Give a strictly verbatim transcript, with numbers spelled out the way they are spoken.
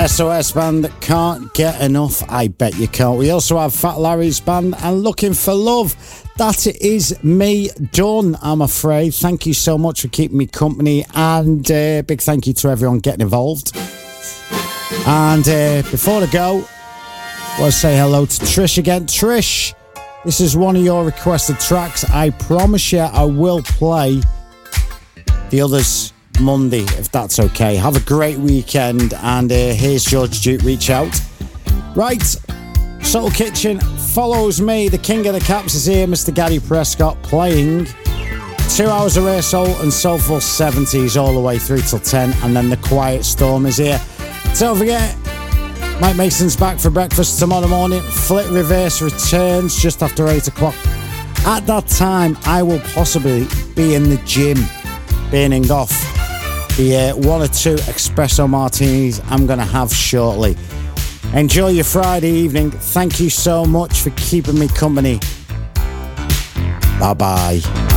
S O S Band, Can't Get Enough. I bet you can't. We also have Fat Larry's band and Looking for Love. That is me done, I'm afraid. Thank you so much for keeping me company, and uh, big thank you to everyone getting involved. And uh, before I go, I want to say hello to Trish again. Trish, this is one of your requested tracks. I promise you I will play the others Monday, if that's okay. Have a great weekend, and uh, here's George Duke, Reach Out. Right, Soul Kitchen follows me. The King of the Caps is here, Mister Gary Prescott, playing two hours of rare soul and soulful seventies all the way through till ten, and then the Quiet Storm is here. Don't forget, Mike Mason's back for breakfast tomorrow morning. Flit Reverse returns just after eight o'clock. At that time, I will possibly be in the gym burning off the uh, one or two espresso martinis I'm going to have shortly. Enjoy your Friday evening. Thank you so much for keeping me company. Bye-bye.